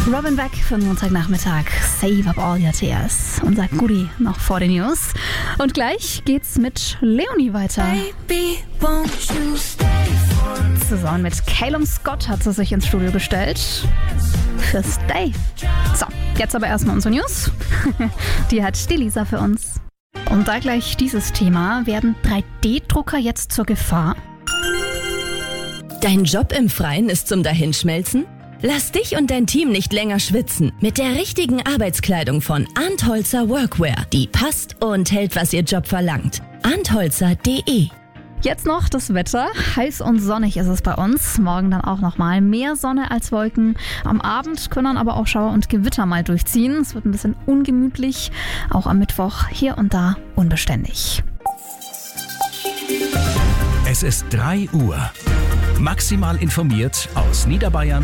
Robin Beck für den Montagnachmittag. Save up all your tears. Unser Goodie noch vor den News. Und gleich geht's mit Leonie weiter. Baby, won't you stay for Zusammen mit Calum Scott hat sie sich ins Studio gestellt. Für Stay. So, jetzt aber erstmal unsere News. Die hat die Lisa für uns. Und da gleich dieses Thema. Werden 3D-Drucker jetzt zur Gefahr? Dein Job im Freien ist zum Dahinschmelzen? Lass dich und dein Team nicht länger schwitzen mit der richtigen Arbeitskleidung von Arndt Holzer Workwear. Die passt und hält, was ihr Job verlangt. arndtholzer.de. Jetzt noch das Wetter. Heiß und sonnig ist es bei uns. Morgen dann auch nochmal mehr Sonne als Wolken. Am Abend können dann aber auch Schauer und Gewitter mal durchziehen. Es wird ein bisschen ungemütlich. Auch am Mittwoch hier und da unbeständig. Es ist 3 Uhr. Maximal informiert aus Niederbayern.